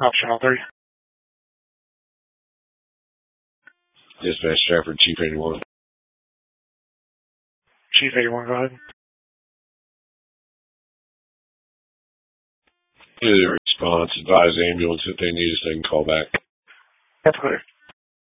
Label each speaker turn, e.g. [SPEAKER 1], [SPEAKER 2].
[SPEAKER 1] Option 3.
[SPEAKER 2] Dispatch Stratford, Chief 81.
[SPEAKER 1] Chief 81, go ahead.
[SPEAKER 2] To the response, advise ambulance if they need us, they can call back.
[SPEAKER 1] That's clear.